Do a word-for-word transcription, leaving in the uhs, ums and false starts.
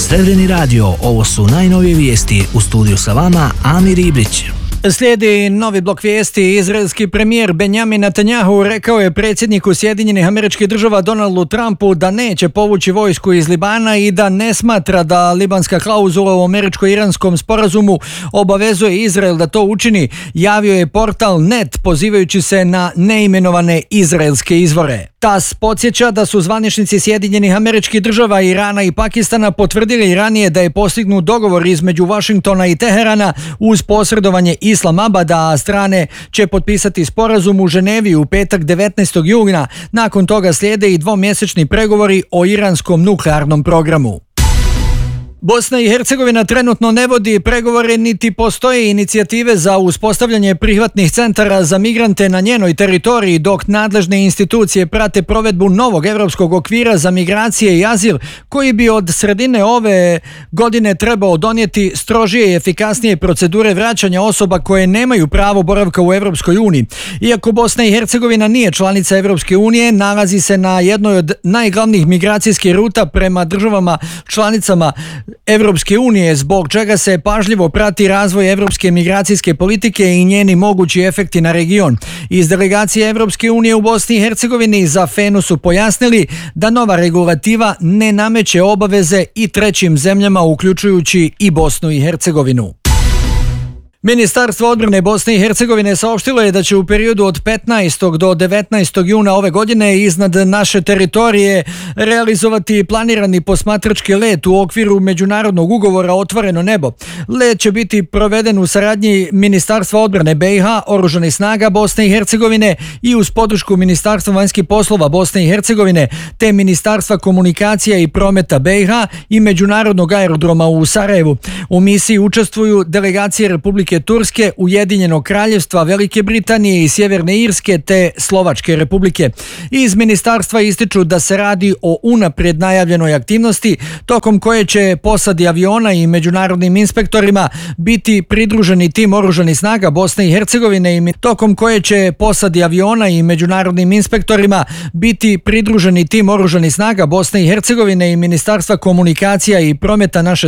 Srebreni radio, ovo su najnovije vijesti. U studiju sa vama Amir Ibrić. Slijedi novi blok vijesti. Izraelski premijer Benjamin Netanjahu rekao je predsjedniku Sjedinjenih Američkih Država Donaldu Trumpu da neće povući vojsku iz Libana i da ne smatra da libanska klauzula u američko-iranskom sporazumu obavezuje Izrael da to učini, javio je portal Net pozivajući se na neimenovane izraelske izvore. T A S podsjeća da su zvaničnici Sjedinjenih Američkih Država, Irana i Pakistana potvrdili ranije da je postignut dogovor između Vašingtona i Teherana uz posredovanje Islamabada, a strane će potpisati sporazum u Ženevi u petak devetnaestog juna. Nakon toga slijede i dvomjesečni pregovori o iranskom nuklearnom programu. Bosna i Hercegovina trenutno ne vodi pregovore niti postoje inicijative za uspostavljanje prihvatnih centara za migrante na njenoj teritoriji, dok nadležne institucije prate provedbu novog europskog okvira za migracije i azil koji bi od sredine ove godine trebao donijeti strožije i efikasnije procedure vraćanja osoba koje nemaju pravo boravka u Europskoj uniji. Iako Bosna i Hercegovina nije članica Europske unije, nalazi se na jednoj od najglavnijih migracijskih ruta prema državama članicama Evropske unije, zbog čega se pažljivo prati razvoj evropske migracijske politike i njeni mogući efekti na region. Iz delegacije Evropske unije u Bosni i Hercegovini za F E N U su pojasnili da nova regulativa ne nameće obaveze i trećim zemljama, uključujući i Bosnu i Hercegovinu. Ministarstvo odbrane Bosne i Hercegovine saopštilo je da će u periodu od petnaestog do devetnaestog juna ove godine iznad naše teritorije realizovati planirani posmatrački let u okviru međunarodnog ugovora Otvoreno nebo. Let će biti proveden u saradnji Ministarstva odbrane B i H, Oružanih snaga Bosne i Hercegovine i uz podršku Ministarstva vanjskih poslova Bosne i Hercegovine te Ministarstva komunikacija i prometa B i H i Međunarodnog aerodroma u Sarajevu. U misiji učestvuju delegacije Republike Turske, Ujedinjenog kraljevstva, Velike Britanije i Sjeverne Irske te Slovačke republike. Iz ministarstva ističu da se radi o unaprijed najavljenoj aktivnosti tokom koje će posadi aviona i međunarodnim inspektorima biti pridruženi tim Oružanih snaga Bosne i Hercegovine i tokom koje će posadi aviona i međunarodnim inspektorima biti pridruženi tim Oružanih snaga Bosne i Hercegovine i Ministarstva komunikacija i prometa naše